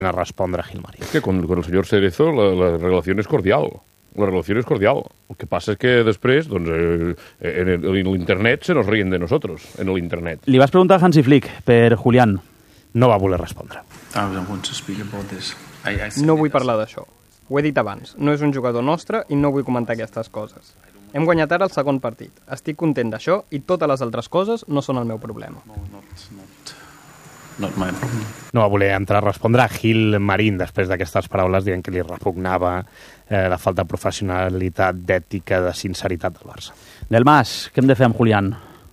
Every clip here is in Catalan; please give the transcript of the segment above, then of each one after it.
a respondre a Gilmarín. Que con el señor Cerezo la relación es cordial. La relación es cordial. Lo que pasa es que després, en el internet se nos ríen de nosotros, en el internet. Li vas preguntar a Hansi Flick per Julián. No va voler respondre. No vull parlar d'això. Ho he dit abans, no és un jugador nostre i no vull comentar aquestes coses. Hem guanyat ara el segon partit. Estic content d'això i totes les altres coses no són el meu problema. No va voler entrar a respondre a Gilmarín després d'aquestes paraules dient que li repugnava la falta de professionalitat, d'ètica, de sinceritat del Barça. Del Mas, què hem de fer amb Julián?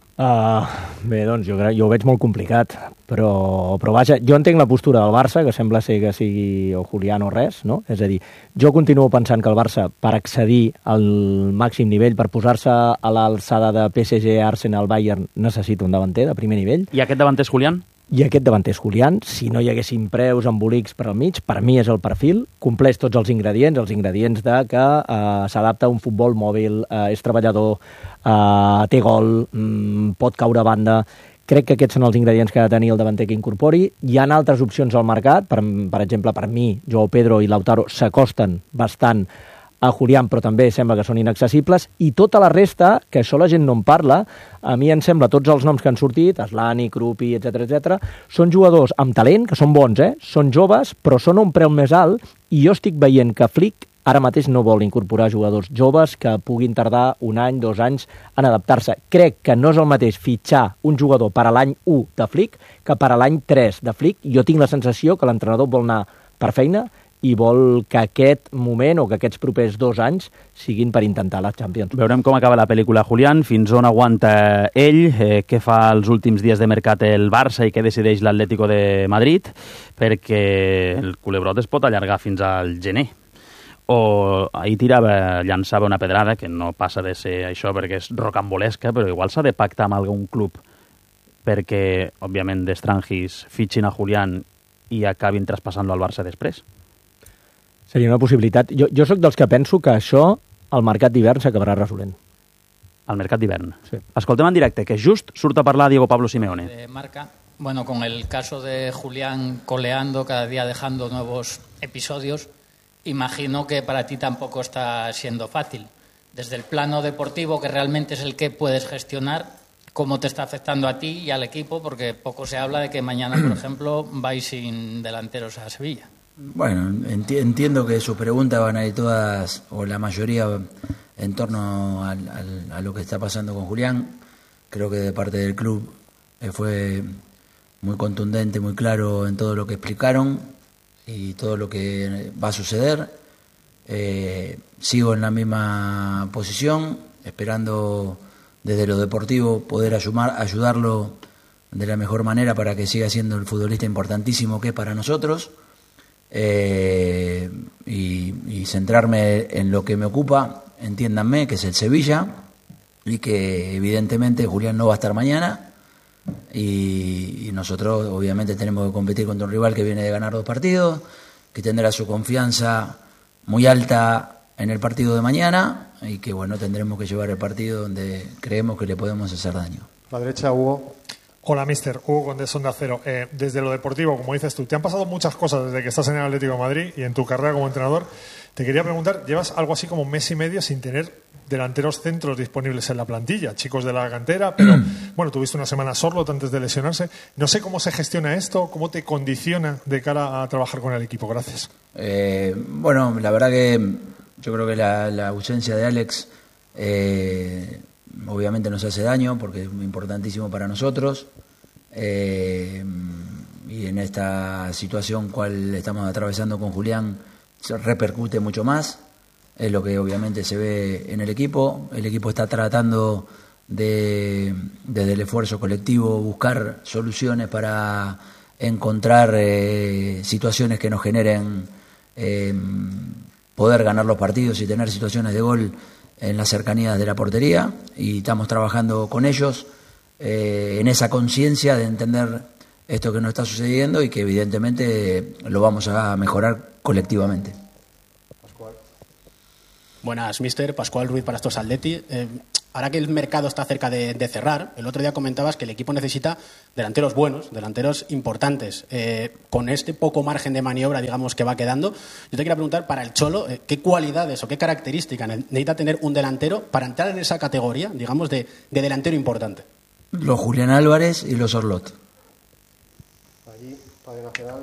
Bé, doncs jo ho veig molt complicat, però vaja, jo entenc la postura del Barça, que sembla ser que sigui o Julián o res, no? És a dir, jo continuo pensant que el Barça, per accedir al màxim nivell, per posar-se a l'alçada de PSG, Arsenal, Bayern, necessita un davanter de primer nivell. I aquest davanter és Julián? I aquest davanter és Julián. Si no hi haguessin preus embolics per al mig, per mi és el perfil, compleix tots els ingredients de que s'adapta a un futbol mòbil, és treballador, té gol, pot caure a banda. Crec que aquests són els ingredients que ha de tenir el davanter que incorpori. Hi ha altres opcions al mercat, per exemple, per mi, Joao Pedro i Lautaro s'acosten bastant a Julián, però també sembla que són inaccessibles, i tota la resta, que això la gent no en parla, a mi em sembla, tots els noms que han sortit, Aslani, Krupi, etc, són jugadors amb talent, que són bons, són joves, però són a un preu més alt, i jo estic veient que Flick ara mateix no vol incorporar jugadors joves que puguin tardar 1 any, 2 anys en adaptar-se. Crec que no és el mateix fitxar un jugador per a l'any 1 de Flick que per a l'any 3 de Flick. Jo tinc la sensació que l'entrenador vol anar per feina i vol que aquest moment o que aquests propers 2 anys siguin per intentar la Champions. Veurem com acaba la pel·lícula Julián, fins on aguanta ell, què fa els últims dies de mercat el Barça i què decideix l'Atlético de Madrid, perquè el culebrot es pot allargar fins al gener. O ahir llançava una pedrada, que no passa de ser això perquè és rocambolesca, però igual s'ha de pactar amb algun club perquè, òbviament, d'estrangis fitxin a Julián i acabin traspassant-lo al Barça després. Seria una possibilitat. Jo sóc dels que penso que això al mercat d'hivern s'acabarà resolent. Al mercat d'hivern? Sí. Escoltem en directe, que just surt a parlar Diego Pablo Simeone. Marca, bueno, con el caso de Julián coleando, cada día dejando nuevos episodios, imagino que para ti tampoco está siendo fácil. Desde el plano deportivo, que realmente es el que puedes gestionar, ¿cómo te está afectando a ti y al equipo? Porque poco se habla de que mañana, por ejemplo, vais sin delanteros a Sevilla. Bueno, entiendo que sus preguntas van a ir todas, o la mayoría, en torno a lo que está pasando con Julián. Creo que de parte del club fue muy contundente, muy claro en todo lo que explicaron y todo lo que va a suceder. Sigo en la misma posición, esperando desde lo deportivo poder ayudarlo de la mejor manera para que siga siendo el futbolista importantísimo que es para nosotros. Y centrarme en lo que me ocupa, entiéndanme, que es el Sevilla, y que evidentemente Julián no va a estar mañana, y nosotros obviamente tenemos que competir contra un rival que viene de ganar 2 partidos, que tendrá su confianza muy alta en el partido de mañana, y que bueno, tendremos que llevar el partido donde creemos que le podemos hacer daño. La derecha, Hugo. Hola, mister. Hugo Condés, Onda Cero. Desde lo deportivo, como dices tú, te han pasado muchas cosas desde que estás en el Atlético de Madrid y en tu carrera como entrenador. Te quería preguntar, llevas algo así como 1 mes y medio sin tener delanteros centros disponibles en la plantilla, chicos de la cantera, pero bueno, tuviste una semana Sorloth antes de lesionarse. No sé cómo se gestiona esto, cómo te condiciona de cara a trabajar con el equipo. Gracias. Bueno, la verdad que yo creo que la ausencia de Alex obviamente nos hace daño porque es muy importantísimo para nosotros, y en esta situación cual estamos atravesando con Julián se repercute mucho más, es lo que obviamente se ve en el equipo está tratando de, desde el esfuerzo colectivo, buscar soluciones para encontrar situaciones que nos generen poder ganar los partidos y tener situaciones de gol en las cercanías de la portería, y estamos trabajando con ellos en esa conciencia de entender esto que nos está sucediendo y que evidentemente lo vamos a mejorar colectivamente. Buenas, mister. Pascual Ruiz para estos Atleti. ahora que el mercado está cerca de cerrar, el otro día comentabas que el equipo necesita delanteros buenos, delanteros importantes. Con este poco margen de maniobra, digamos, que va quedando, yo te quería preguntar, para el Cholo, ¿qué cualidades o qué características necesita tener un delantero para entrar en esa categoría, digamos, de delantero importante? Los Julián Álvarez y los Orlot. Allí, Radio Nacional.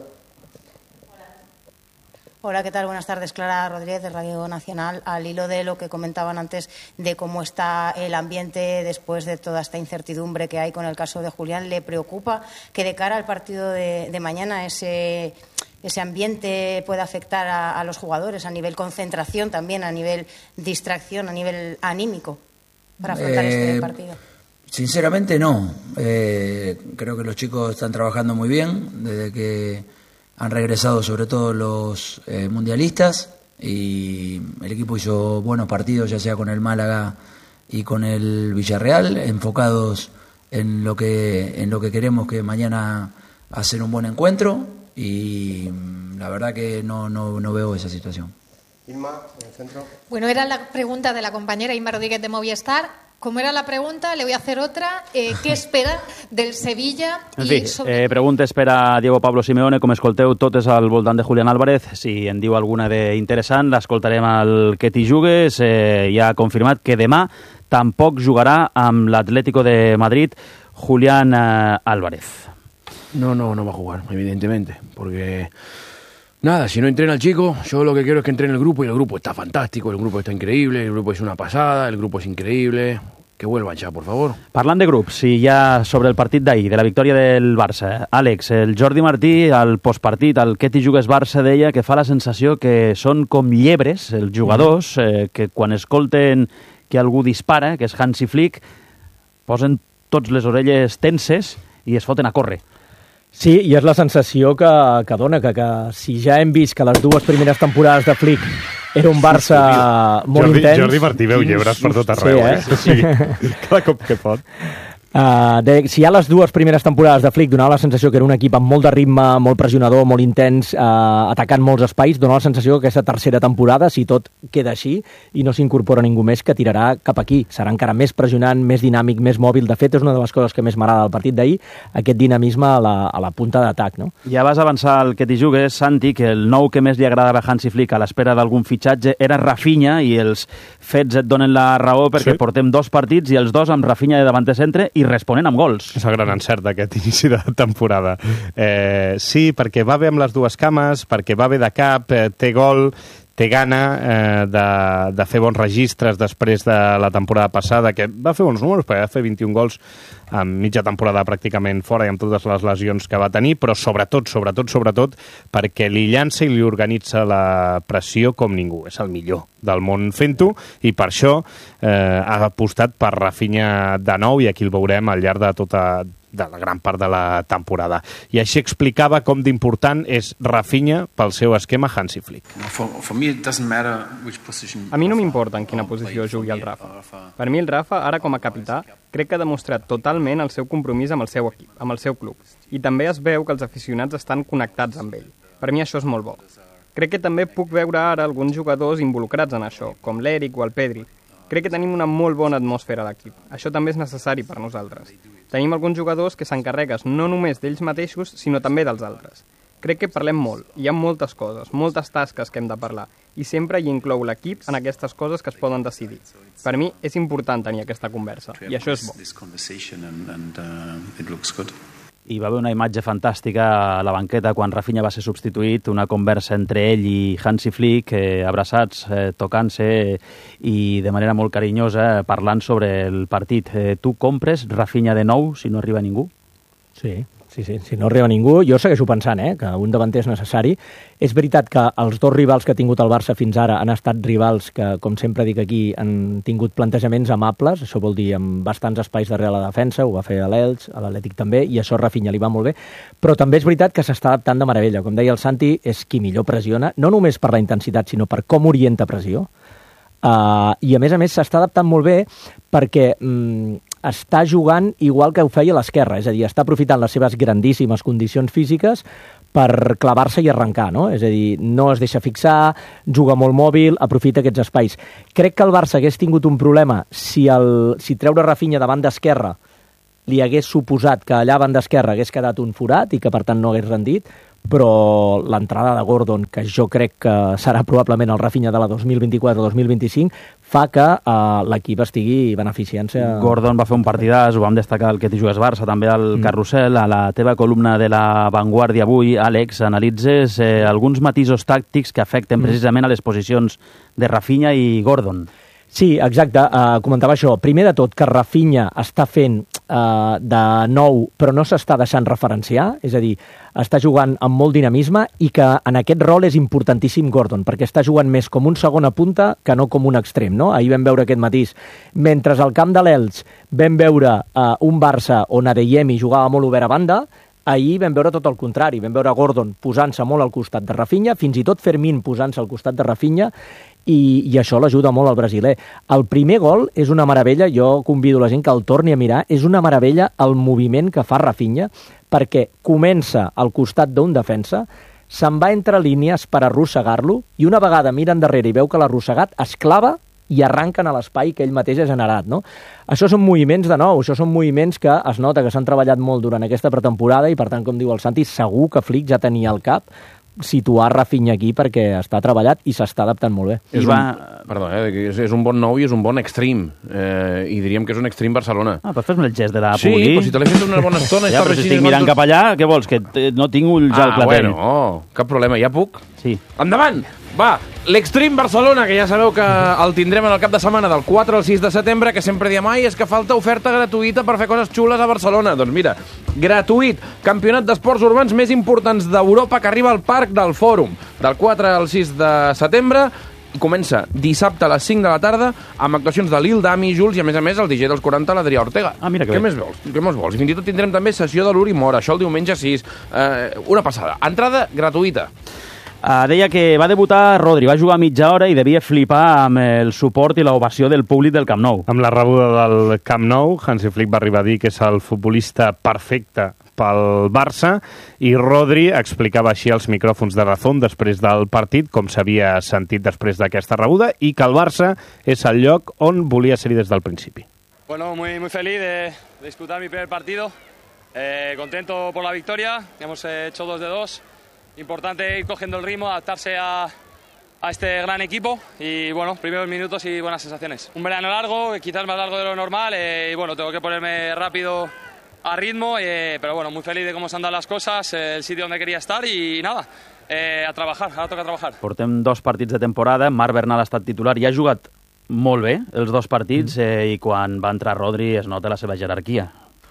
Hola, ¿qué tal? Buenas tardes, Clara Rodríguez de Radio Nacional. Al hilo de lo que comentaban antes de cómo está el ambiente después de toda esta incertidumbre que hay con el caso de Julián, ¿le preocupa que de cara al partido de mañana ese ambiente pueda afectar a los jugadores a nivel concentración, también a nivel distracción, a nivel anímico para afrontar este partido? Sinceramente no. Creo que los chicos están trabajando muy bien desde que han regresado, sobre todo los mundialistas, y el equipo hizo buenos partidos, ya sea con el Málaga y con el Villarreal, enfocados en lo que queremos, que mañana hacer un buen encuentro, y la verdad que no veo esa situación. Inma, en el centro. Bueno, era la pregunta de la compañera Inma Rodríguez de Movistar. Como era la pregunta, le voy a hacer otra. ¿Qué espera del Sevilla? En fi, pregunta espera Diego Pablo Simeone. Com escolteu, tot és al voltant de Julián Álvarez. Si en diu alguna d'interessant, l'escoltarem al Que t'hi jugues. Ja ha confirmat que demà tampoc jugarà amb l'Atlético de Madrid Julián Álvarez. No va a jugar, evidentemente, porque... Nada, si no entrena el chico, yo lo que quiero es que entrene el grupo, y el grupo está fantástico, el grupo está increíble, el grupo es una pasada, el grupo es increíble. Que vuelvan ya, por favor. Parlant de grups, i ja sobre el partit d'ahir, de la victòria del Barça, Àlex, el Jordi Martí, al postpartit, al Que t'hi jugues Barça, deia que fa la sensació que són com llebres, els jugadors, que quan escolten que algú dispara, que és Hansi Flick, posen tots les orelles tenses i es foten a córrer. Sí, i és la sensació que dona, que si ja hem vist que les dues primeres temporades de Flick era un Barça molt intens... Jordi Martí veu llebres per tot arreu, sí, cada cop que pot. Si ja les dues primeres temporades de Flick donava la sensació que era un equip amb molt de ritme, molt pressionador, molt intens, atacant molts espais, dona la sensació que aquesta tercera temporada, si tot queda així i no s'incorpora ningú més, que tirarà cap aquí. Serà encara més pressionant, més dinàmic, més mòbil. De fet, és una de les coses que més m'agrada del partit d'ahir, aquest dinamisme a la punta d'atac, no? Ja vas avançar al Que t'hi jugues, Santi, que el nou que més li agradava a Hansi Flick a l'espera d'algun fitxatge era Rafinha, i els fets et donen la raó perquè portem 2 partits i els 2 amb Rafinha de davanter centre i responent amb gols. És el gran encert d'aquest inici de temporada. Sí, perquè va bé amb les dues cames, perquè va bé de cap, té gol, té gana de fer bons registres després de la temporada passada, que va fer bons números, perquè va fer 21 gols en mitja temporada pràcticament fora i amb totes les lesions que va tenir, però sobretot, perquè li llança i li organitza la pressió com ningú. És el millor del món fent-ho, i per això ha apostat per Rafinha de nou, i aquí el veurem al llarg de la gran part de la temporada. I així explicava com d'important és Rafinha pel seu esquema Hansi Flick. A mi no m'importa en quina posició jugui el Rafa. Per mi el Rafa, ara com a capità, crec que ha demostrat totalment el seu compromís amb el seu equip, amb el seu club. I també es veu que els aficionats estan connectats amb ell. Per mi això és molt bo. Crec que també puc veure ara alguns jugadors involucrats en això, com l'Eric o el Pedri. Crec que tenim una molt bona atmosfera a l'equip. Això també és necessari per nosaltres. Tenim alguns jugadors que s'encarreguen no només d'ells mateixos, sinó també dels altres. Crec que parlem molt. Hi ha moltes coses, moltes tasques que hem de parlar, i sempre hi inclou l'equip en aquestes coses que es poden decidir. Per mi és important tenir aquesta conversa, i això és bo. Hi va haver una imatge fantàstica a la banqueta quan Rafinha va ser substituït, una conversa entre ell i Hansi Flick, abraçats, tocant-se i de manera molt carinyosa parlant sobre el partit. Tu compres Rafinha de nou si no arriba ningú? Sí, si no arriba ningú, jo segueixo pensant que un davanter és necessari. És veritat que els 2 rivals que ha tingut el Barça fins ara han estat rivals que, com sempre dic aquí, han tingut plantejaments amables, això vol dir amb bastants espais darrere la defensa, ho va fer a l'Elx, a l'Atlètic també, i això a Rafinha li va molt bé, però també és veritat que s'està adaptant de meravella. Com deia el Santi, és qui millor pressiona, no només per la intensitat, sinó per com orienta pressió, i a més s'està adaptant molt bé perquè està jugant igual que ho feia a l'esquerra, és a dir, està aprofitant les seves grandíssimes condicions físiques per clavar-se i arrencar, no? És a dir, no es deixa fixar, juga molt mòbil, aprofita aquests espais. Crec que el Barça hagués tingut un problema si treure Rafinha davant d'esquerra li hagués suposat que allà a banda esquerra hagués quedat un forat i que per tant no hagués rendit, però l'entrada de Gordon, que jo crec que serà probablement el Rafinha de la 2024-2025, fa que l'equip estigui beneficiant-se. Gordon va fer un partidàs, ho vam destacar el que t'hi jugues Barça, també al Carrusel. A la teva columna de La Vanguardia avui, Àlex, analitzes alguns matisos tàctics que afecten precisament a les posicions de Rafinha i Gordon. Sí, exacte, comentava això. Primer de tot, que Rafinha està fent de nou, però no s'està deixant referenciar, és a dir, està jugant amb molt dinamisme i que en aquest rol és importantíssim Gordon, perquè està jugant més com un segona punta que no com un extrem, no? Ahir vam veure aquest matís. Mentre al camp de l'Elx vam veure un Barça on Adeyemi jugava molt obert a banda, ahir vam veure tot el contrari, vam veure Gordon posant-se molt al costat de Rafinha, fins i tot Fermín posant-se al costat de Rafinha, i això l'ajuda molt al brasiler. El primer gol és una meravella, jo convido la gent que el torni a mirar, és una meravella el moviment que fa Rafinha, perquè comença al costat d'un defensa, se'n va entre línies per arrossegar-lo, i una vegada mira endarrere i veu que l'ha arrossegat, es clava i arranquen a l'espai que ell mateix ha generat, no? Això són moviments de nou, això són moviments que es nota que s'han treballat molt durant aquesta pretemporada i, per tant, com diu el Santi, segur que Flick ja tenia al cap situar Rafinha aquí perquè està treballat i s'està adaptant molt bé. És un bon nou i és un bon extrem. I diríem que és un extrem Barcelona. Però fes-me el gest de la Sí, Pugui. però si te l'he fet una bona estona... Ja, però si estic mirant cap allà, què vols? Que no tinc ulls al clatell. Bueno, cap problema, ja puc? Sí. Endavant! Va, l'Extreme Barcelona, que ja sabeu que el tindrem en el cap de setmana del 4 al 6 de setembre, que sempre diem, és que falta oferta gratuïta per fer coses xules a Barcelona. Doncs mira, gratuït, campionat d'esports urbans més importants d'Europa que arriba al Parc del Fòrum. Del 4 al 6 de setembre, i comença dissabte a les 5 de la tarda amb actuacions de Lil, Dami, Jules i a més el DJ dels 40, l'Adrià Ortega. Mira que Què més vols? Què més vols? I fins i tot tindrem també sessió de l'Uri Mora, això el diumenge 6. Una passada. Entrada gratuïta. Deia que va debutar Rodri, va jugar mitja hora i devia flipar amb el suport i l'ovació del públic del Camp Nou. Amb la rebuda del Camp Nou, Hansi Flick va arribar a dir que és el futbolista perfecte pel Barça, i Rodri explicava així als micròfons de Dazón després del partit com s'havia sentit després d'aquesta rebuda i que el Barça és el lloc on volia ser-hi des del principi. Bueno, muy feliz de disputar mi primer partido, contento por la victoria, hemos hecho 2 de 2. Importante ir cogiendo el ritmo, adaptarse a este gran equipo y bueno, primeros minutos y buenas sensaciones. Un verano largo, quizás más largo de lo normal y bueno, tengo que ponerme rápido a ritmo, pero bueno, muy feliz de cómo se han dado las cosas, el sitio donde quería estar y nada, a trabajar, ara toca trabajar. Portem 2 partits de temporada, Marc Bernal ha estat titular i ha jugat molt bé els 2 partits i quan va entrar Rodri es nota la seva jerarquia.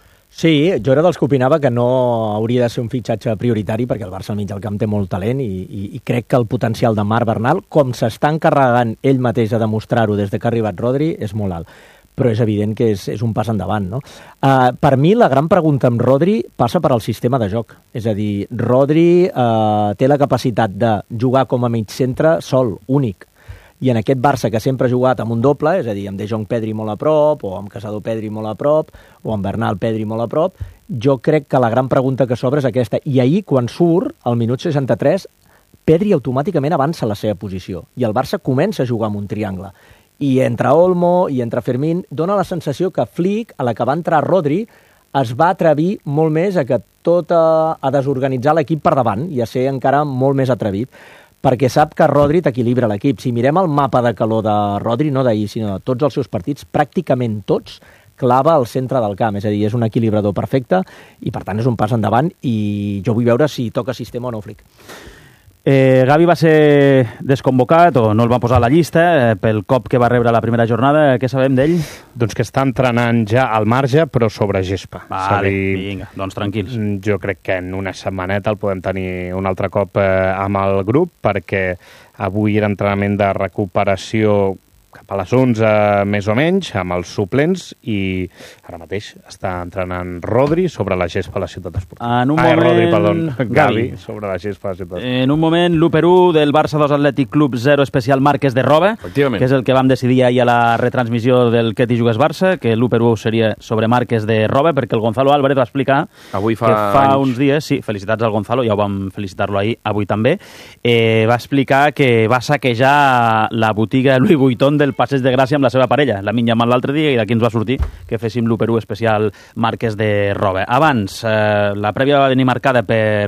Sí, jo era dels que opinava que no hauria de ser un fitxatge prioritari perquè el Barça al mig del camp té molt talent i crec que el potencial de Marc Bernal, com s'està encarregant ell mateix a demostrar-ho des que ha arribat Rodri, és molt alt. Però és evident que és un pas endavant, no? Per mi, la gran pregunta amb Rodri passa per al sistema de joc. És a dir, Rodri té la capacitat de jugar com a mig centre sol, únic. I en aquest Barça que sempre ha jugat amb un doble, és a dir, amb De Jong Pedri molt a prop, o amb Casado Pedri molt a prop, o amb Bernal Pedri molt a prop, jo crec que la gran pregunta que s'obre és aquesta. I ahir, quan surt, al minut 63, Pedri automàticament avança la seva posició. I el Barça comença a jugar amb un triangle. I entre Olmo i entre Fermín dona la sensació que Flick, a la que va entrar Rodri, es va atrevir molt més a que a desorganitzar l'equip per davant i a ser encara molt més atrevit, perquè sap que Rodri t'equilibra l'equip. Si mirem el mapa de calor de Rodri, no d'ahir, sinó de tots els seus partits, pràcticament tots clava al centre del camp, és a dir, és un equilibrador perfecte i, per tant, és un pas endavant i jo vull veure si toca sistema o no Flick. Gavi va ser desconvocat o no el va posar a la llista pel cop que va rebre a la primera jornada. Què sabem d'ell? Doncs que està entrenant ja al marge, però sobre gespa. Vale, vinga, doncs tranquils. Jo crec que en una setmaneta el podem tenir un altre cop amb el grup, perquè avui era entrenament de recuperació cap a les 11 més o menys, amb els suplents, i ara mateix està entrenant Rodri sobre la gespa a la ciutat esportiva. En un moment... Rodri, perdó, Gavi sobre la gespa a la ciutat esportiva. En un moment, l'1-1 del Barça 2 Atlètic Club 0 especial Marques de Roba, que és el que vam decidir ahir a la retransmissió del Que t'hi jugues Barça, que l'1-1 seria sobre Marques de Roba, perquè el Gonzalo Álvarez va explicar avui que fa uns dies, sí, felicitats al Gonzalo, ja ho vam felicitar-lo ahir, avui també, va explicar que va saquejar la botiga Louis Vuitton del Passeig de Gràcia amb la seva parella. La Minya Mal l'altre dia i d'aquí ens va sortir que féssim l'1-1 especial Marques de Roba. Abans, la prèvia va venir marcada per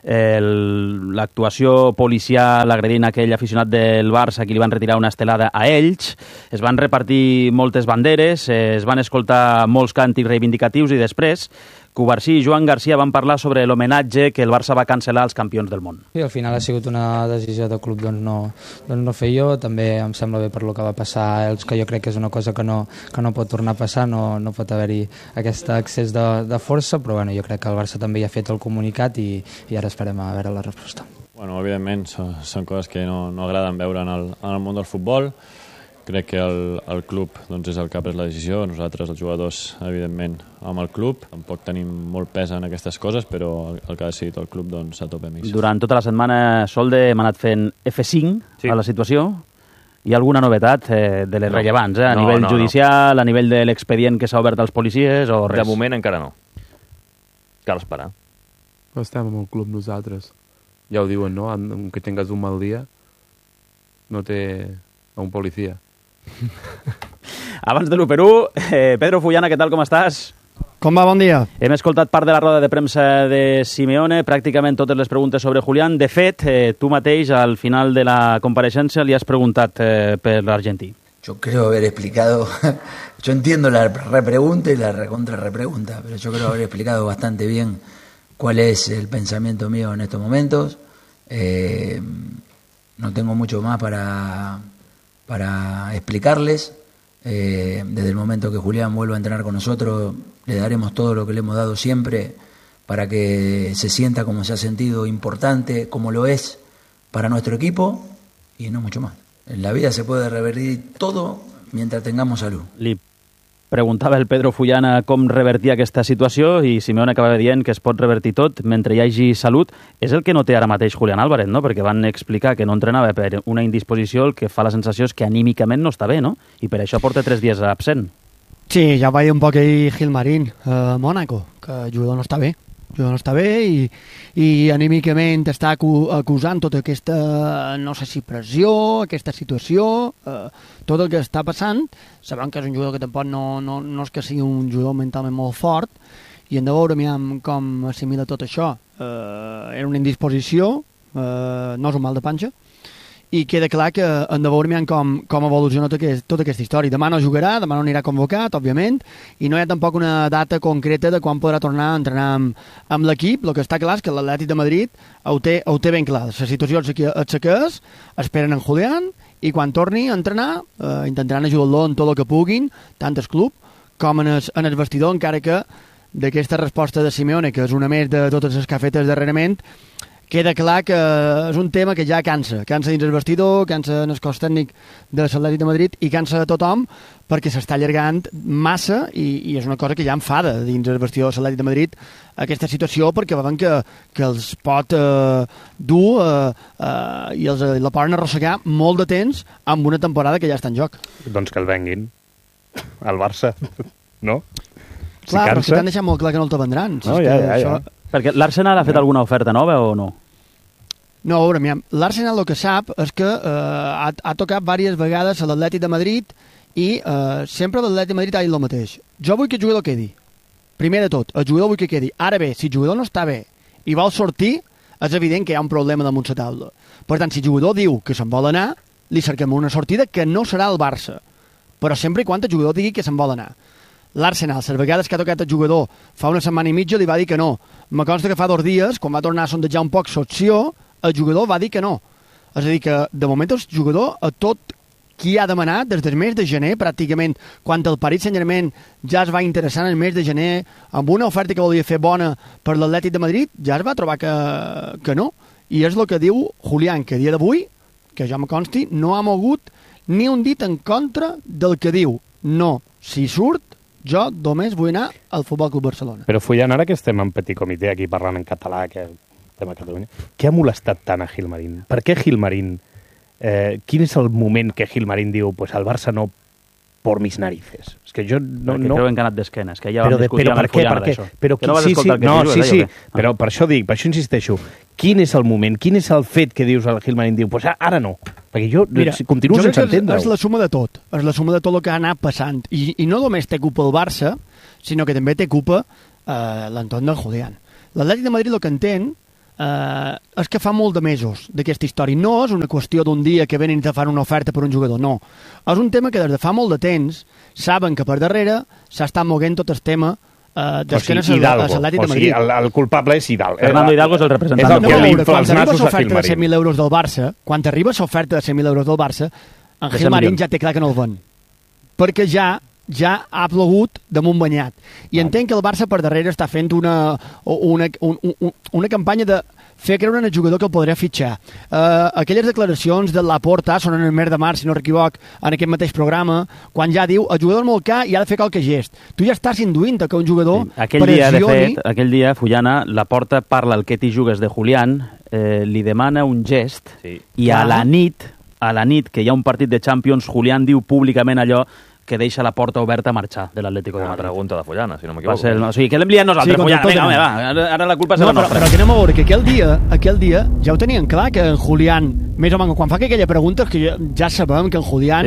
l'actuació policial agredint aquell aficionat del Barça a qui li van retirar una estelada a Elx. Es van repartir moltes banderes, es van escoltar molts càntics reivindicatius i després Cubarsí i Joan Garcia van parlar sobre l'homenatge que el Barça va cancel·lar als campions del món. I al final ha sigut una decisió del club no fer jo, també em sembla bé per lo que va passar a Elx, que jo crec que és una cosa que no pot tornar a passar, no pot haver-hi aquest excés de força, però bueno, jo crec que el Barça també ja ha fet el comunicat i ara esperem a veure la resposta. Bueno, evidentment són coses que no agraden veure en el món del futbol. Crec que el club doncs, és el que ha pres la decisió, nosaltres els jugadors evidentment amb el club, tampoc tenim molt pes en aquestes coses, però el que ha decidit el club doncs, a tope més. Durant tota la setmana, Solde, hem anat fent F5 a la situació. Hi ha alguna novetat de les rellevants, a nivell judicial, a nivell de l'expedient que s'ha obert als policies o res? De moment encara no. Cal esperar. Però estem amb el club nosaltres. Ja ho diuen, no? Aunque tengas un mal dia, no té a un policia. Abans de l'1-1, Pedro Fullana, què tal, com estàs? Com va, bon dia. Hem escoltat part de la roda de premsa de Simeone, pràcticament totes les preguntes sobre Julián. De fet, tu mateix, al final de la compareixença, li has preguntat per l'argentí. Yo creo haber explicado, yo entiendo la repregunta y la recontra-repregunta, pero yo creo haber explicado bastante bien cuál es el pensamiento mío en estos momentos. No tengo mucho más para explicarles. Desde el momento que Julián vuelva a entrenar con nosotros, le daremos todo lo que le hemos dado siempre para que se sienta como se ha sentido importante, como lo es para nuestro equipo, y no mucho más. En la vida se puede revertir todo mientras tengamos salud. Li preguntava el Pedro Fullana com revertir aquesta situació i Simeone acaba dient que es pot revertir tot mentre hi hagi salut. És el que no té ara mateix Julián Álvarez, no? Perquè van explicar que no entrenava per una indisposició, el que fa la sensació és que anímicament no està bé, no? I per això porta 3 dies absent. Sí, ja va dir un poc ahir Gilmarín a Mònaco, que el jugador no està bé. El jugador no està bé i anímicament està acusant tota aquesta, no sé si pressió, aquesta situació, tot el que està passant. Sabem que és un jugador que tampoc no és que sigui un jugador mentalment molt fort i hem de veure com assimila tot això. Era una indisposició, no és un mal de panxa, i queda clar que hem de veure com evoluciona tota aquesta història. Demà no jugarà, demà no anirà convocat, òbviament, i no hi ha tampoc una data concreta de quan podrà tornar a entrenar amb l'equip. El que està clar és que l'Atlètic de Madrid ho té ben clar. La situació és que és, esperen en Julián, i quan torni a entrenar intentaran ajudar-lo en tot el que puguin, tant el club com en el vestidor, encara que d'aquesta resposta de Simeone, que és una més de totes les que ha fet darrerament, queda clar que és un tema que ja cansa dins el vestidor, cansa en el cos tècnic de l'Atlètic de Madrid i cansa a tothom perquè s'està allargant massa i és una cosa que ja enfada dins el vestidor de l'Atlètic de Madrid aquesta situació, perquè veuen que els pot dur i la poden arrossegar molt de temps amb una temporada que ja està en joc. Doncs que el venguin al Barça, no? Clar, però que t'han deixat molt clar que no el te vendran. No, ja. Perquè l'Arsenal ha fet alguna oferta nova o no? No, a veure, l'Arsenal el que sap és que ha tocat diverses vegades a l'Atlètic de Madrid i sempre l'Atlètic de Madrid ha dit el mateix. Jo vull que el jugador quedi. Primer de tot, el jugador vull que quedi. Ara bé, si el jugador no està bé i vol sortir, és evident que hi ha un problema damunt la taula. Per tant, si el jugador diu que se'n vol anar, li cerquem una sortida que no serà el Barça. Però sempre i quan el jugador digui que se'n vol anar. L'Arsenal, les vegades que ha tocat el jugador fa una setmana i mitja, li va dir que no. Me consta que fa 2 dies, quan va tornar a sondejar un poc l'opció, el jugador va dir que no. És a dir, que de moment el jugador, a tot qui ha demanat, des del mes de gener, pràcticament, quan el Paris Saint-Germain ja es va interessar en el mes de gener, amb una oferta que volia fer bona per l'Atlètic de Madrid, ja es va trobar que no. I és el que diu Julián, que a dia d'avui, que ja me consti, no ha mogut ni un dit en contra del que diu. No, si surt, jo només vull anar al Futbol Club Barcelona. Però Fullan, ara que estem en petit comitè aquí parlant en català, que estem a Catalunya, què ha molestat tant a Gilmarín? Per què Gilmarín? Quin és el moment que Gilmarín diu pues al Barça no por mis narices? És que jo no... Perquè creuen que ha anat d'esquenes, que ja vam discutir amb el Fullan d'això. Però que no vas escoltar el que no, dius, sí, però per això dic, per això insisteixo. Quin és el moment, quin és el fet que dius al Gilmarín diu, pues ara no? Perquè jo continuo sense entendre-ho. És la suma de tot. És la suma de tot el que ha anat passant. I no només té culpa el Barça, sinó que també té culpa l'entorn del Julián. L'Atlètic de Madrid el que entén és que fa molt de mesos d'aquesta història. No és una qüestió d'un dia que venen i te fan una oferta per un jugador, no. És un tema que des de fa molt de temps saben que per darrere s'està moguent tot el tema d'esquenes a l'Atlètic de Madrid. O sigui, el culpable és Hidalgo. Fernando Hidalgo és el representant del Madrid. Quan arriba l'oferta de 100.000 euros del Barça, quan arriba l'oferta de 100.000 euros del Barça, en Gilmarín ja té clar que no el ven. Perquè ja ha plogut damunt banyat. I entenc que el Barça per darrere està fent una campanya de fer creure en el jugador que el podrà fitxar. Aquelles declaracions de Laporta són en el mes de març, si no m'equivoc, en aquest mateix programa, quan ja diu el jugador és molt car i ha de fer qualque gest. Tu ja estàs induint que un jugador pressioni... Aquell dia, Fullana, Laporta parla al que t'hi jugues de Julián, li demana un gest i a la nit, que hi ha un partit de Champions, Julián diu públicament allò que deixa la porta oberta a marxar de l'Atlético de Madrid. Una pregunta de Fullana, si no m'equivoco. O sigui, que l'hem liat nosaltres, Fullana. Vinga, home, va, ara la culpa és la nostra. Però que anem a veure, que aquell dia ja ho tenien clar, que en Julián, més o menys, quan fa aquella pregunta, que ja sabem que en Julián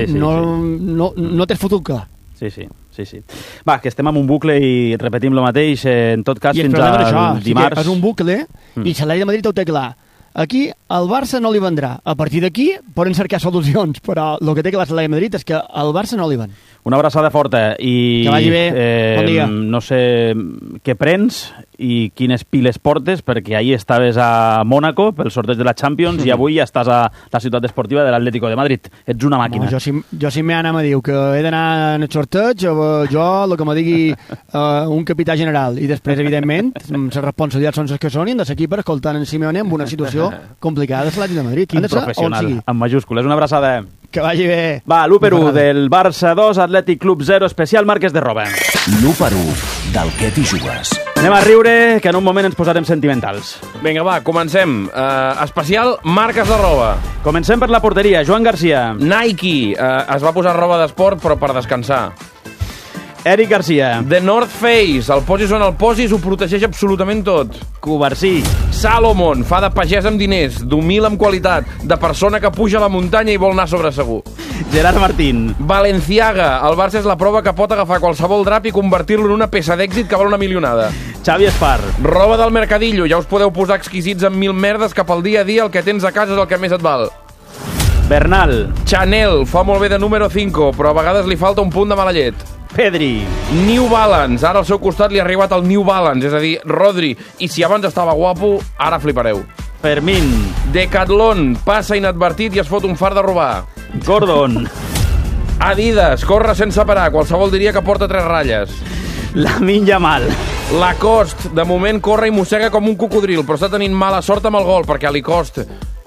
no t'has fotut clar. Sí. Va, que estem en un bucle i repetim el mateix, en tot cas, fins al dimarts. És un bucle i l'Atlètic de Madrid ho té clar. Aquí el Barça no li vendrà. A partir d'aquí poden cercar solucions, però el que té que l'Atlètic de Madrid és que el Barça no li ven. Una abraçada forta i... Que vagi bé. Bon dia. No sé què prens i quines piles portes, perquè ahir estaves a Mònaco pel sorteig de la Champions i avui ja estàs a la ciutat esportiva de l'Atlético de Madrid. Ets una màquina. No, jo si m'he anat a dir que he d'anar en el sorteig, jo el que me digui un capità general. I després, evidentment, les responsabilitats són les que són i hem de seguir per escoltant en Simeone en una situació complicada de l'Atlètic de Madrid. Quin professional, amb majúscules. Una abraçada. Que vagi bé. Va, l'1-1 del Barça 2, Atlètic Club 0, especial Marques de Roba. L'1-1 del que t'hi jugues. Anem a riure, que en un moment ens posarem sentimentals. Vinga, va, comencem. Especial Marques de Roba. Comencem per la porteria, Joan Garcia. Nike es va posar roba d'esport, però per descansar. Eric Garcia. The North Face, el posis on el posis ho protegeix absolutament tot. Covarsí. Salomon, fa de pagès amb diners, d'humil amb qualitat, de persona que puja a la muntanya i vol anar sobre segur. Gerard Martín. Balenciaga, el Barça és la prova que pot agafar qualsevol drap i convertir-lo en una peça d'èxit que val una milionada. Xavi Espar. Roba del Mercadillo, ja us podeu posar exquisits amb 1000 merdes que pel dia a dia el que tens a casa és el que més et val. Bernal. Chanel, fa molt bé de número 5, però a vegades li falta un punt de mala llet. Pedri. New Balance, ara al seu costat li ha arribat el New Balance, és a dir, Rodri, i si abans estava guapo, ara flipareu. Fermín. Decathlon, passa inadvertit i es fot un far de robar. Gordon. Adidas, corre sense parar, qualsevol diria que porta 3 ratlles. Lamine Yamal. Lacoste, de moment corre i mossega com un cocodril, però està tenint mala sort amb el gol, perquè li costa.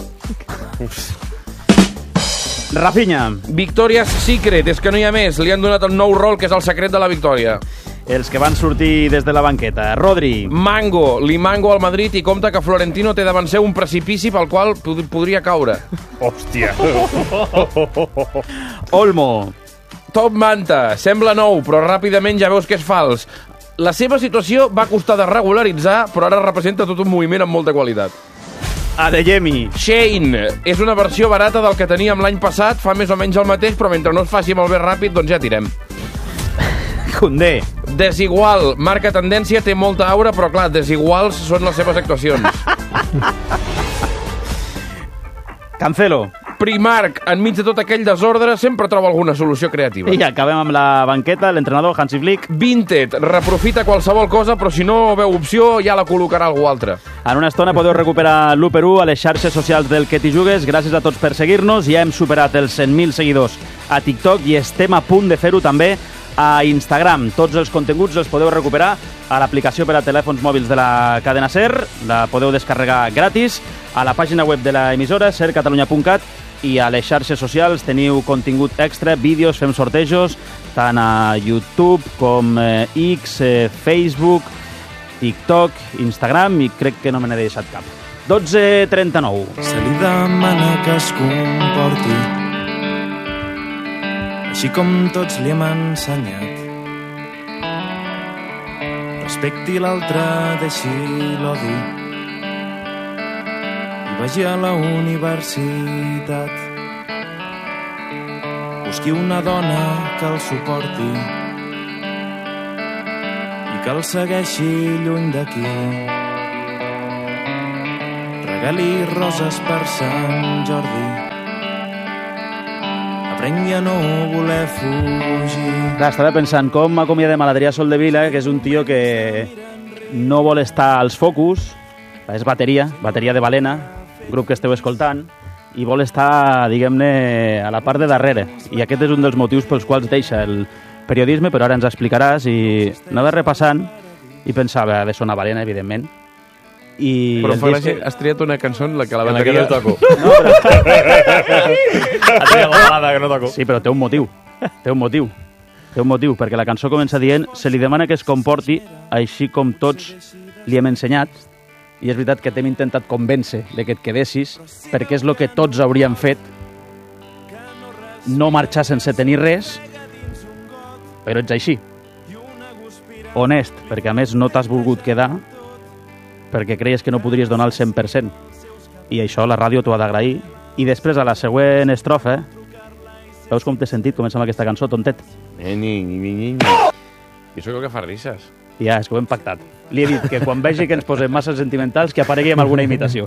Rafinha. Victoria's Secret, és que no hi ha més. Li han donat el nou rol, que és el secret de la victòria. Els que van sortir des de la banqueta. Rodri. Mango, li mango al Madrid i compta que Florentino té davant seu un precipici pel qual podria caure. Hòstia. Olmo. Top Manta, sembla nou, però ràpidament ja veus que és fals. La seva situació va costar de regularitzar, però ara representa tot un moviment amb molta qualitat. Adeyemi. Shane, és una versió barata del que teníem l'any passat, fa més o menys el mateix, però mentre no es faci molt bé ràpid, doncs ja tirem. Koundé. Desigual, marca tendència, té molta aura, però clar, desiguals són les seves actuacions. Cancelo. Primark, enmig de tot aquell desordre, sempre troba alguna solució creativa. I acabem amb la banqueta, l'entrenador Hansi Flick. Vinted, reprofita qualsevol cosa, però si no veu opció, ja la col·locarà algú altre. En una estona podeu recuperar l'1-1 a les xarxes socials del Que t'hi jugues. Gràcies a tots per seguir-nos. Ja hem superat els 100.000 seguidors a TikTok i estem a punt de fer-ho també a Instagram. Tots els continguts els podeu recuperar a l'aplicació per a telèfons mòbils de la cadena SER. La podeu descarregar gratis A la pàgina web de l'emissora, sercatalunya.cat, i a les xarxes socials teniu contingut extra, vídeos, fem sortejos, tant a YouTube com X, Facebook, TikTok, Instagram, i crec que no me n'he deixat cap. 12:39. Se li demana que es comporti així com tots li hem ensenyat. Respecti l'altre, deixi l'odi i vagi a la universitat. Busqui una dona que el suporti i que el segueixi lluny d'aquí. Regali roses per Sant Jordi. Aprengui a no voler fugir. Clar, estava pensant com acomiadem a l'Adrià Soldevila, que és un tio que no vol estar als focus, és bateria de Balena, grup que esteu escoltant, i vol estar, diguem-ne, a la part de darrere. I aquest és un dels motius pels quals deixa el periodisme, però ara ens explicaràs, i anava repassant i pensava, ha de sonar Balena, evidentment. Però fa gràcia, has triat una cançó en la que la bateria... no toco. No, però... Has triat la balada que no toco. Sí, però té un motiu. Té un motiu, perquè la cançó comença dient se li demana que es comporti així com tots li hem ensenyat, i és veritat que t'hem intentat convèncer de que et quedessis, perquè és el que tots hauríem fet, no marxar sense tenir res, però ets així. Honest, perquè a més no t'has volgut quedar, perquè creies que no podries donar el 100%. I això la ràdio t'ho ha d'agrair. I després, a la següent estrofa, veus com t'he sentit? Comença amb aquesta cançó, tontet. I això crec que fa risses. Ja, és que ho hem pactat. Li he dit que quan vegi que ens posem massa sentimentals, que aparegui amb alguna imitació.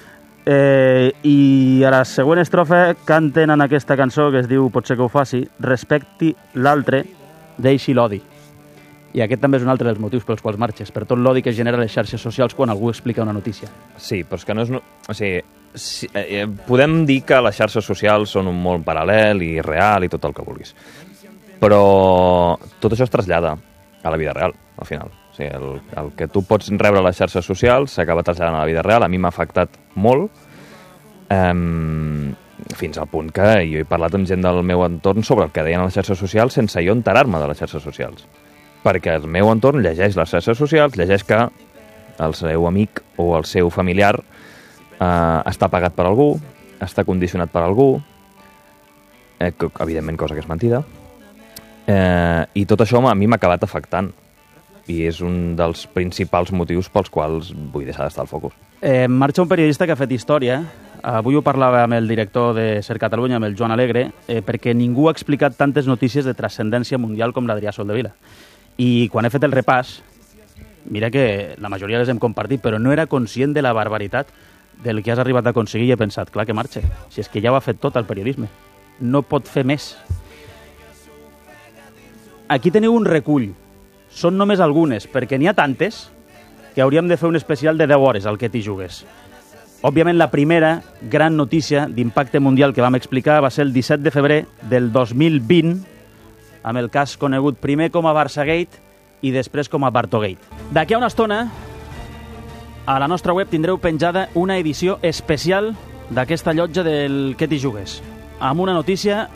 I a la següent estrofa canten en aquesta cançó que es diu Potser que ho faci, respecti l'altre, deixi l'odi. I aquest també és un altre dels motius pels quals marxes, per tot l'odi que genera les xarxes socials quan algú explica una notícia. Sí, però és que no és... O sigui, podem dir que les xarxes socials són un món paral·lel i real i tot el que vulguis. Però tot això es trasllada a la vida real, al final. O sigui, el que tu pots rebre a les xarxes socials s'acaba traslladant a la vida real. A mi m'ha afectat molt, fins al punt que jo he parlat amb gent del meu entorn sobre el que deien a les xarxes socials sense jo enterar-me de les xarxes socials. Perquè el meu entorn llegeix les xarxes socials, llegeix que el seu amic o el seu familiar està pagat per algú, està condicionat per algú, evidentment cosa que és mentida, i tot això a mi m'ha acabat afectant. I és un dels principals motius pels quals vull deixar d'estar al focus. Marxa un periodista que ha fet història. Avui ho parlava amb el director de Ser Catalunya, amb el Joan Alegre, perquè ningú ha explicat tantes notícies de transcendència mundial com l'Adrià Soldevila. I quan he fet el repàs, mira que la majoria les hem compartit, però no era conscient de la barbaritat del que has arribat a aconseguir i he pensat, clar que marxa, si és que ja ho ha fet tot el periodisme. No pot fer més. Aquí teniu un recull. Són només algunes, perquè n'hi ha tantes que hauríem de fer un especial de 10 hores al que t'hi jugues. Òbviament, la primera gran notícia d'impacte mundial que vam explicar va ser el 17 de febrer del 2020, amb el cas conegut primer com a Barçagate i després com a Bartogate. D'aquí a una estona, a la nostra web tindreu penjada una edició especial d'aquesta llotja del Que t'hi jugues, amb una notícia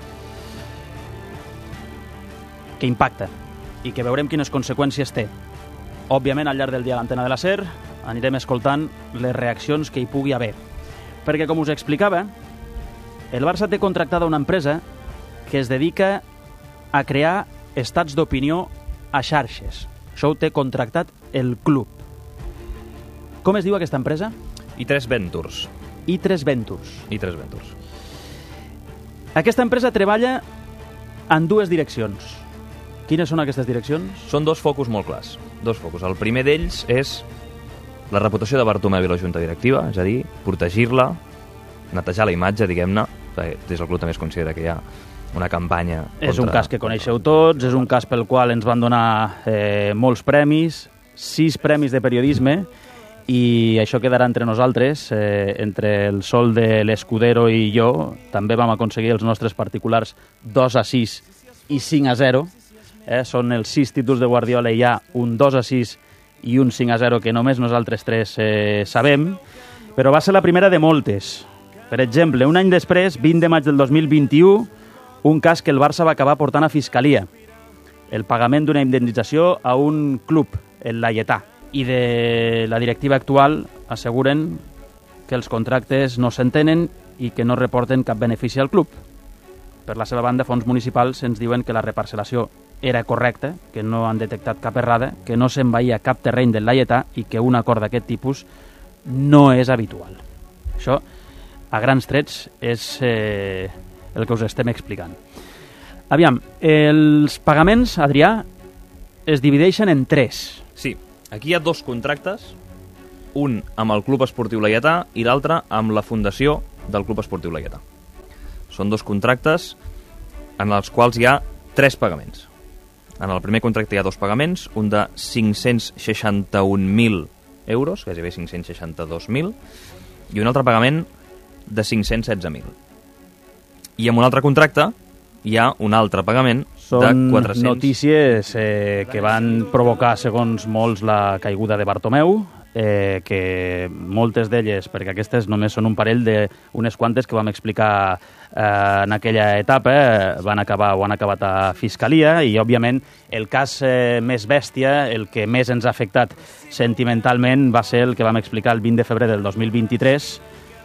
que impacta i que veurem quines conseqüències té. Òbviament, al llarg del dia a l'antena de la SER anirem escoltant les reaccions que hi pugui haver. Perquè, com us explicava, el Barça té contractada una empresa que es dedica a crear estats d'opinió a xarxes. Això ho té contractat el club. Com es diu aquesta empresa? I3 Ventures. I3 Ventures. I3 Ventures. Aquesta empresa treballa en dues direccions. Quines són aquestes direccions? Són dos focus molt clars. Dos focus. El primer d'ells és la reputació de Bartomeu i la junta directiva, és a dir, protegir-la, netejar la imatge, diguem-ne, perquè des del club també es considera que hi ha una campanya contra... És un cas que coneixeu tots, és un cas pel qual ens van donar molts premis, 6 premis de periodisme, i això quedarà entre nosaltres, entre el Sol de l'Escudero i jo. També vam aconseguir els nostres particulars 2-6 i 5-0. Són els 6 títols de Guardiola i hi ha un 2-6 i un 5-0 que només nosaltres tres sabem. però va ser la primera de moltes. Per exemple, un any després, 20 de maig del 2021, un cas que el Barça va acabar portant a Fiscalia. El pagament d'una indemnització a un club, el Laietà. I de la directiva actual asseguren que els contractes no s'entenen i que no reporten cap benefici al club. Per la seva banda, fons municipals ens diuen que la reparcel·lació era correcta, que no han detectat cap errada, que no s'envaïa cap terreny del Laietà i que un acord d'aquest tipus no és habitual. Això, a grans trets, és el que us estem explicant. Aviam, els pagaments, Adrià, es divideixen en 3. Sí, aquí hi ha 2 contractes, un amb el Club Esportiu Laietà i l'altre amb la fundació del Club Esportiu Laietà. Són 2 contractes en els quals hi ha 3 pagaments. En el primer contracte hi ha 2 pagaments, un de 561.000 euros, gairebé 562.000, i un altre pagament de 516.000. I en un altre contracte hi ha un altre pagament de 400... Són notícies que van provocar, segons molts, la caiguda de Bartomeu, que moltes d'elles, perquè aquestes només són un parell d'unes quantes que vam explicar en aquella etapa, han acabat a Fiscalia, i òbviament el cas més bèstia, el que més ens ha afectat sentimentalment, va ser el que vam explicar el 20 de febrer del 2023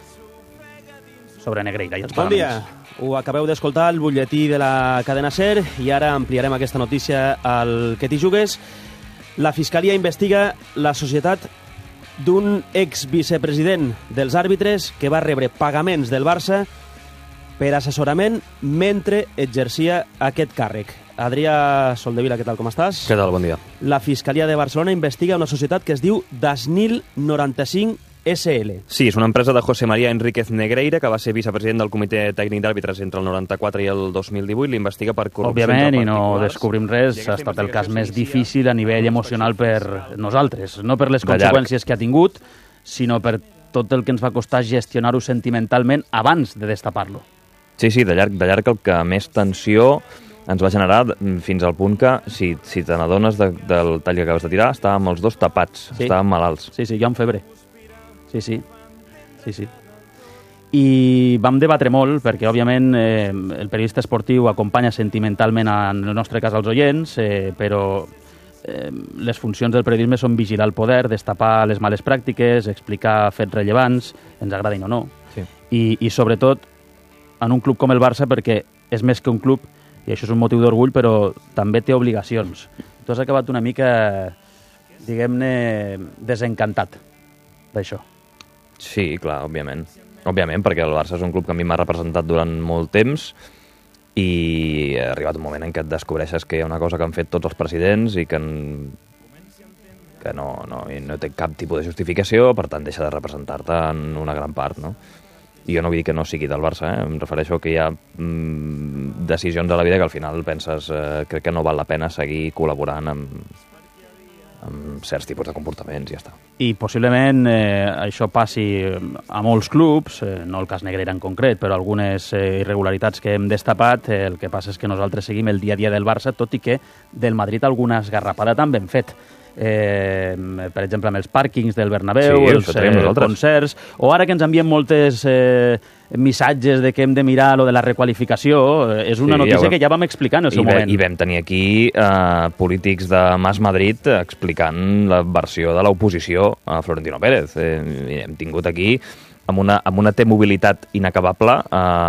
sobre Negreira i els pagaments. Bon dia. Ho acabeu d'escoltar, el butlletí de la cadena SER, i ara ampliarem aquesta notícia al Que t'hi jugues. La Fiscalia investiga la societat d'un ex-vicepresident dels àrbitres que va rebre pagaments del Barça per assessorament mentre exercia aquest càrrec. Adrià Soldevila, què tal, com estàs? Què tal, bon dia. La Fiscalia de Barcelona investiga una societat que es diu Dasnil 95 SL. Sí, és una empresa de José María Enríquez Negreira, que va ser vicepresident del Comitè Tècnic d'Àrbitres entre el 94 i el 2018. L'investiga per corrupció. Òbviament, i no descobrim res, ha estat el cas més difícil a nivell emocional per nosaltres. No per les conseqüències que ha tingut, sinó per tot el que ens va costar gestionar-ho sentimentalment abans de destapar-lo. Sí, de llarg el que més tensió ens va generar, fins al punt que, si te n'adones del tall que acabes de tirar, estàvem els 2 tapats, estàvem malalts. Sí, jo amb febre. Sí. I vam debatre molt, perquè, òbviament, el periodista esportiu acompanya sentimentalment, en el nostre cas, als oients, però les funcions del periodisme són vigilar el poder, destapar les males pràctiques, explicar fets rellevants, ens agradin o no. Sí. I sobretot, en un club com el Barça, perquè és més que un club, i això és un motiu d'orgull, però també té obligacions. Tu has acabat una mica, diguem-ne, desencantat d'això. Sí, clar, òbviament. Òbviament, perquè el Barça és un club que a mi m'ha representat durant molt temps i ha arribat un moment en què et descobreixes que hi ha una cosa que han fet tots els presidents i que no té cap tipus de justificació, per tant deixa de representar-te en una gran part, no? I jo no vull dir que no sigui del Barça, em refereixo que hi ha decisions a la vida que al final penses crec que no val la pena seguir col·laborant amb certs tipus de comportaments i ja està. I possiblement això passi a molts clubs, no el cas Negreira en concret, però algunes irregularitats que hem destapat. El que passa és que nosaltres seguim el dia a dia del Barça, tot i que del Madrid alguna esgarrapada també hem fet. Per exemple, amb els pàrquings del Bernabéu, els concerts, o ara que ens envien moltes missatges de que hem de mirar lo de la requalificació, és una notícia que ja vam explicar en el seu moment. I vam tenir aquí polítics de Mas Madrid explicant la versió de l'oposició a Florentino Pérez. Hem tingut aquí, amb una T-mobilitat inacabable,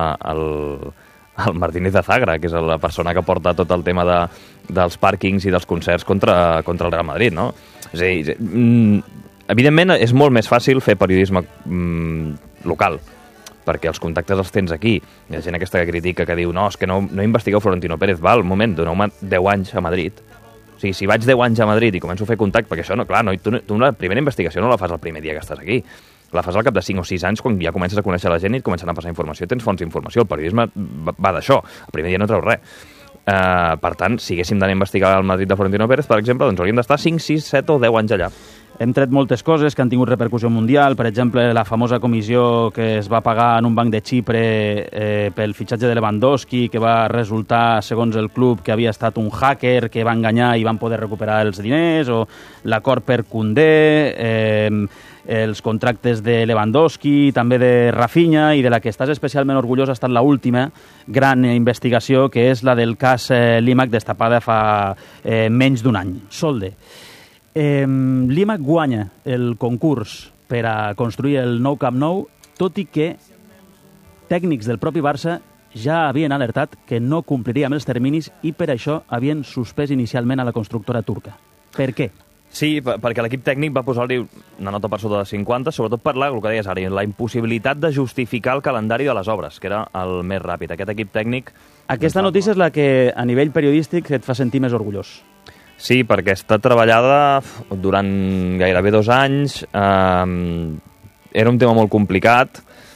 el Martínez de Zagra, que és la persona que porta tot el tema dels pàrquings i dels concerts contra el Real Madrid, no? És a dir, evidentment és molt més fàcil fer periodisme local, perquè els contactes els tens aquí. Hi ha gent aquesta que critica, que diu no, és que no investigueu Florentino Pérez. Val, un moment, doneu-me 10 anys a Madrid. O sigui, si vaig 10 anys a Madrid i començo a fer contacte, perquè això, no, clar, tu la primera investigació no la fas el primer dia que estàs aquí. La fas al cap de 5 o 6 anys, quan ja comences a conèixer la gent i et comencen a passar informació, tens fonts d'informació. El periodisme va d'això. El primer dia no treu res. Per tant, si haguéssim d'anar a investigar el Madrid de Florentino Pérez, per exemple, doncs hauríem d'estar 5, 6, 7 o 10 anys allà. hem tret moltes coses que han tingut repercussió mundial, per exemple, la famosa comissió que es va pagar en un banc de Xipre pel fitxatge de Lewandowski, que va resultar, segons el club, que havia estat un hacker que va enganyar i van poder recuperar els diners, o l'acord per Koundé, els contractes de Lewandowski, també de Rafinha, i de la que estàs especialment orgullós ha estat l'última gran investigació, que és la del cas L'Imac, destapada fa menys d'un any. Solde, l'Imac guanya el concurs per a construir el nou Camp Nou, tot i que tècnics del propi Barça ja havien alertat que no compliria amb els terminis i per això havien suspès inicialment a la constructora turca. Per què? Sí, perquè l'equip tècnic va posar-li una nota per sota de 50, sobretot per el que deies ara, la impossibilitat de justificar el calendari de les obres, que era el més ràpid. Aquest equip tècnic... Aquesta notícia és la que, a nivell periodístic, et fa sentir més orgullós. Sí, perquè està treballada durant gairebé 2 anys. Era un tema molt complicat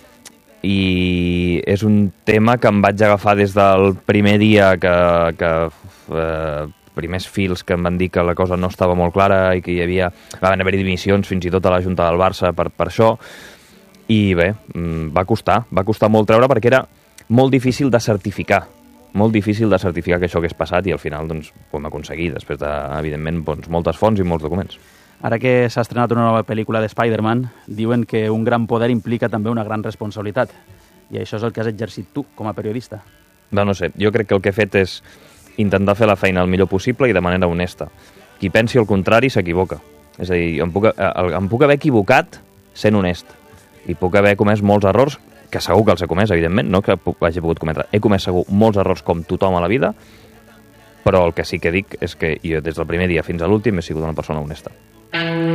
i és un tema que em vaig agafar des del primer dia primers fils que em van dir que la cosa no estava molt clara i que van haver-hi dimissions fins i tot a la Junta del Barça per això. I bé, va costar molt treure perquè era molt difícil de certificar. Molt difícil de certificar que això hagués passat i al final doncs, ho hem aconseguit, després de, evidentment, doncs, moltes fonts i molts documents. Ara que s'ha estrenat una nova pel·lícula de Spider-Man, diuen que un gran poder implica també una gran responsabilitat. I això és el que has exercit tu, com a periodista. No sé, jo crec que el que he fet és intentar fer la feina el millor possible i de manera honesta. Qui pensi el contrari s'equivoca. És a dir, em puc haver equivocat sent honest. I puc haver comès molts errors, que segur que els he comès, evidentment, no que hagi pogut cometre. He comès segur molts errors com tothom a la vida, però el que sí que dic és que jo des del primer dia fins a l'últim he sigut una persona honesta.